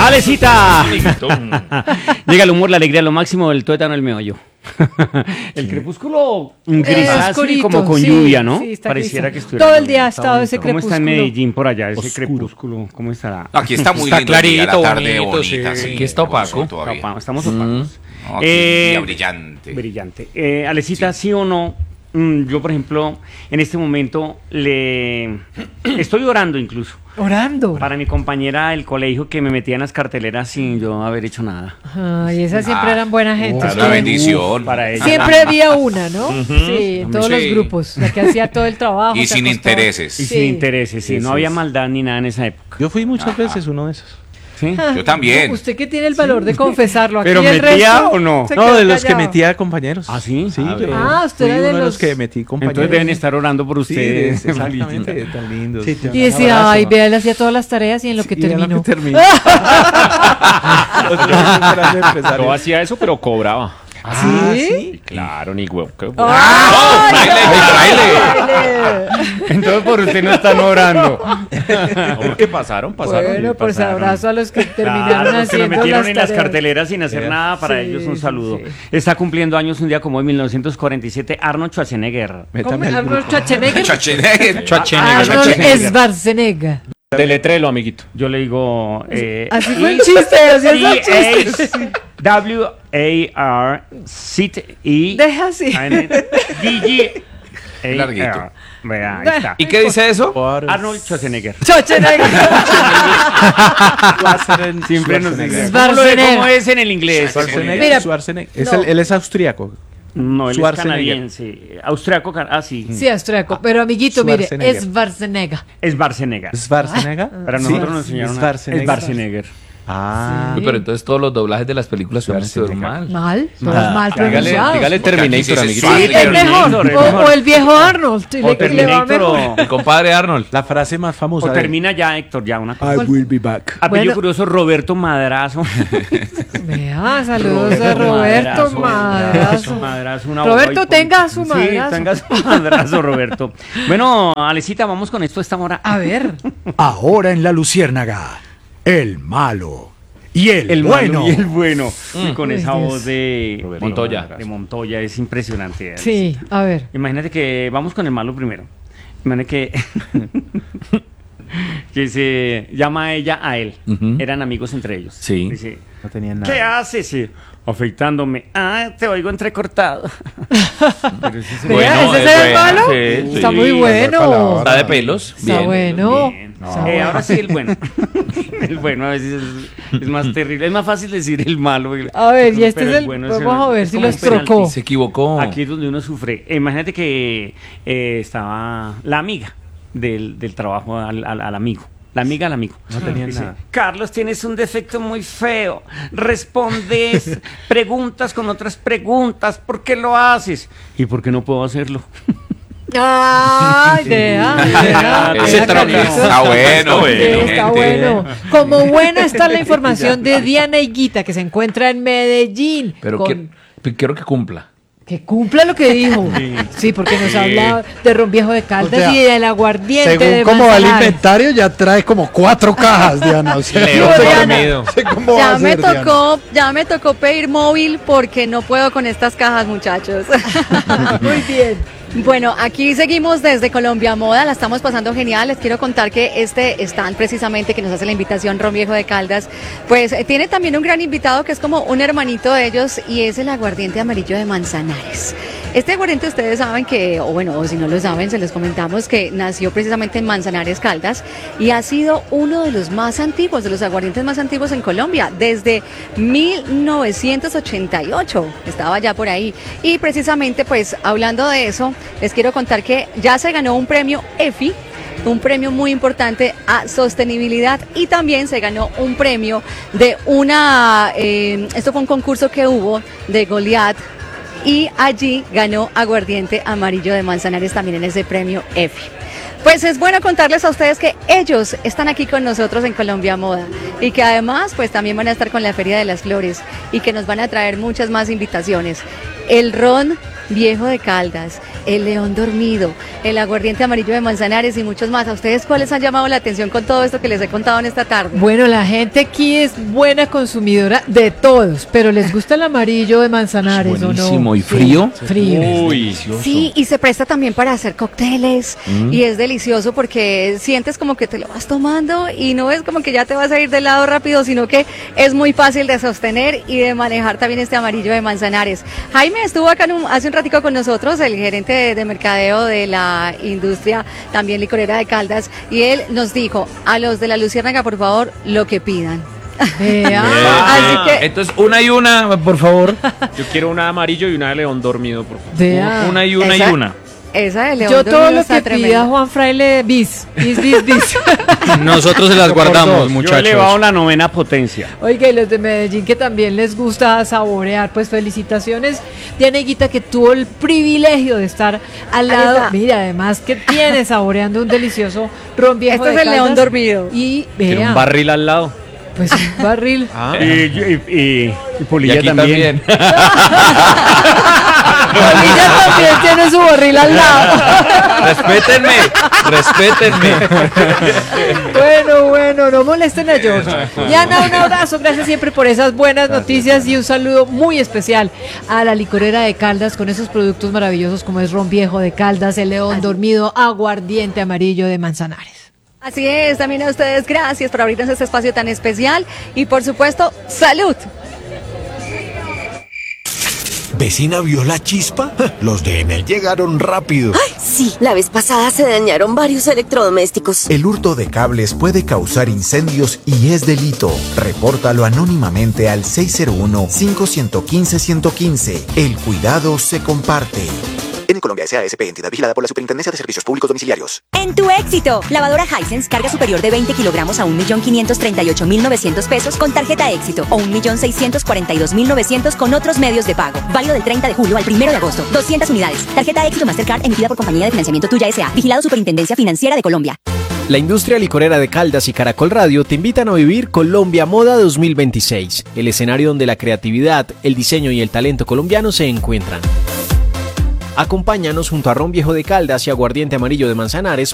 ¡Alecita! Llega el humor, la alegría, lo máximo del tuétano, el meollo. El crepúsculo grisáceo como con lluvia, ¿no? Sí, pareciera que estuviera. todo el día ha estado ese crepúsculo. ¿Cómo está en Medellín por allá ese crepúsculo? ¿Cómo estará? Aquí está muy Está lindo, clarito, la tarde bonito, bonita, sí. sí. Aquí está opaco. Estamos opacos. No, aquí día brillante. Brillante. Alecita, ¿sí o no? Yo, por ejemplo, en este momento le estoy orando incluso. Orando. Para mi compañera del colegio que me metía en las carteleras sin yo haber hecho nada. Ay, esas siempre eran buena gente. Es una bendición. Para ella. Siempre había una, ¿no? Sí, en todos los grupos. La que hacía todo el trabajo. Y se sin acostaba. intereses. Y sin intereses, sí. No había maldad ni nada en esa época. Yo fui muchas veces uno de esos. ¿Sí? Yo también. Usted que tiene el valor de confesarlo. Aquí ¿Pero el metía resto o no? se No, quedó de los que callado. metía compañeros. ¿Ah, sí? Sí, yo usted fui era de uno de los los que metí compañeros. Entonces deben estar orando por Sí, ustedes. exactamente, tan lindos. Sí, Y decía, ay, vea, él hacía todas las tareas y en lo que Y en terminó. lo que terminó. No hacía eso, pero cobraba. ¿Sí? Claro, ni huevo. Entonces por usted no están orando. ¿Qué pasaron? Bueno, pues pasaron. abrazo a los que terminaron Claro, los que haciendo me metieron las en las tareas. carteleras sin hacer nada, para Sí, ellos un sí, saludo. sí. Está cumpliendo años un día como hoy, 1947, Arnold Schwarzenegger. ¿Cómo? Métame al Arnold grupo. Schwarzenegger. Schwarzenegger. Arnold Schwarzenegger. Deletrelo, amiguito. Yo le digo... Así fue el chiste, así es el chiste. W-A-R-C-E... Deja así. D-G-A-R. Larguito. Vea, ahí está. ¿Y qué dice eso? Arnold Schwarzenegger. Schwarzenegger. Siempre nos Schwarzenegger. dice. ¿Cómo es en el inglés? Schwarzenegger. Mira, Schwarzenegger. no. Él es austríaco. No, él es Schwarzenegger. canadiense. Austriaco, sí. Sí, austriaco. Pero amiguito, mire, Schwarzenegger. es Schwarzenegger. Es Schwarzenegger. ¿Schwarzenegger? Para nosotros nos enseñaron Schwarzenegger. es Schwarzenegger. Ah, Uy, pero entonces todos los doblajes de las películas suenan mal. Mal, todos mal pronunciados. Dígale Terminator, amiguito. Sí, es mejor. Terminator, es O mejor. el viejo Arnold. O Le va Terminator mejor. El compadre Arnold. la frase más famosa. o termina ya, Héctor, ya una cosa. will be back. Apellido Bueno. curioso, Roberto Madrazo. Vea, saludos a Roberto Madrazo. Madrazo, una Roberto, abogada y tenga su Sí, madrazo. tenga su madrazo, Roberto. Bueno, Alecita, vamos con esto a esta hora. A ver. Ahora en La Luciérnaga, el malo y el bueno. malo y el bueno. Y con Uy, esa Dios. voz de Montoya. De Montoya, es impresionante. Sí, a ver. Imagínate que vamos con el malo primero. Imagínate que que se llama ella a él. Ujú. Eran amigos entre ellos. Sí. Dice, No tenían ¿qué nada. haces? Sí, afeitándome. Ah, te oigo entrecortado. Pero ese es Vea, ¿ese es el malo? Sí, Está sí. muy bueno. Está de pelos. Está Bien. bueno. bien. Está bueno. Ahora sí el bueno. El bueno a veces es más terrible. Es más fácil decir el malo. A ver, y este Pero es el. bueno Vamos a ver es si como los un penalti. trocó. Se equivocó. Aquí es donde uno sufre. Imagínate que estaba la amiga del trabajo al amigo. La amiga al amigo. No tenían Dice, nada. Carlos, tienes un defecto muy feo. Respondes preguntas con otras preguntas. ¿Por qué lo haces? ¿Y por qué no puedo hacerlo? Ay, vea. Ese troca. Está bueno, Está gente. bueno. Como buena está la información de Diana Higuita, que se encuentra en Medellín. Pero con- quiero que cumpla. que cumpla lo que dijo. Sí, porque nos habla de ron viejo de Caldas O sea, y del aguardiente Según de cómo va el Manzanares. inventario, ya trae como 4 cajas, Diana. O sea, Leo no sé dormido. no sé cómo va Ya a me ser, Diana. tocó pedir móvil porque no puedo con estas cajas, muchachos. Muy bien. Bueno, aquí seguimos desde Colombia Moda, la estamos pasando genial. Les quiero contar que este stand precisamente que nos hace la invitación Ron Viejo de Caldas, pues tiene también un gran invitado que es como un hermanito de ellos y es el aguardiente amarillo de Manzanares. Este aguardiente ustedes saben que, o bueno, o si no lo saben, se les comentamos que nació precisamente en Manzanares, Caldas, y ha sido uno de los más antiguos, de los aguardientes más antiguos en Colombia, desde 1988, estaba ya por ahí. Y precisamente, pues, hablando de eso, les quiero contar que ya se ganó un premio EFI, un premio muy importante a sostenibilidad, y también se ganó un premio de esto fue un concurso que hubo de Goliat, y allí ganó aguardiente amarillo de Manzanares también en ese premio EFI. Pues es bueno contarles a ustedes que ellos están aquí con nosotros en Colombia Moda. y que además pues también van a estar con la Feria de las Flores y que nos van a traer muchas más invitaciones. El ron viejo de Caldas, el león dormido, el aguardiente amarillo de Manzanares y muchos más. ¿A ustedes cuáles han llamado la atención con todo esto que les he contado en esta tarde? Bueno, la gente aquí es buena consumidora de todos, pero les gusta el amarillo de Manzanares, ¿o no? Buenísimo. ¿Y frío? Sí, frío. Uy, Sí, y se presta también para hacer cócteles y es delicioso porque sientes como que te lo vas tomando y no es como que ya te vas a ir de lado rápido, sino que es muy fácil de sostener y de manejar también este amarillo de Manzanares. Jaime estuvo acá hace un ratico con nosotros, el gerente de mercadeo de la industria también licorera de Caldas, y él nos dijo, a los de la Luciérnaga, por favor, lo que pidan. Vea. Así que Entonces, una y una, por favor. Yo quiero una de amarillo y una de león dormido, por favor. Vea. Una y una y Esa- una. esa de León Yo todo Dormido lo está que tremenda. pida Juan Fraile, bis. Nosotros se las guardamos, Yo he elevado muchachos. la novena potencia. Oiga, y los de Medellín que también les gusta saborear, pues felicitaciones. Diana Higuita, que tuvo el privilegio de estar al Ahí lado. está. Mira, además que tiene saboreando un delicioso ron viejo Este de es el león Caldas. dormido. Y Quiero vea, un barril al lado. pues un barril. Y Y Polilla aquí también. Polilla también tiene su barril al lado. Respétenme, respétenme. Bueno, no molesten a George. Diana, un abrazo, gracias siempre por esas buenas noticias y un saludo muy especial a la licorera de Caldas con esos productos maravillosos como es ron viejo de Caldas, el león dormido, aguardiente amarillo de Manzanares. Así es, también a ustedes gracias por abrirnos este espacio tan especial y por supuesto, ¡salud! ¿Vecina vio la chispa? Los de Enel llegaron rápido. Sí, la vez pasada se dañaron varios electrodomésticos. El hurto de cables puede causar incendios y es delito. Repórtalo anónimamente al 601-515-115. El cuidado se comparte. En Colombia S.A.S.P. entidad vigilada por la Superintendencia de Servicios Públicos Domiciliarios. En tu éxito, lavadora Hisense, carga superior de 20 kilogramos a 1.538.900 pesos con tarjeta éxito o 1.642.900 con otros medios de pago. Válido del 30 de julio al 1 de agosto. 200 unidades. Tarjeta éxito Mastercard emitida por compañía de financiamiento Tuya S.A. Vigilado Superintendencia Financiera de Colombia. La industria licorera de Caldas y Caracol Radio te invitan a vivir Colombia Moda 2026, el escenario donde la creatividad, el diseño y el talento colombiano se encuentran. Acompáñanos junto a ron viejo de Caldas y aguardiente amarillo de Manzanares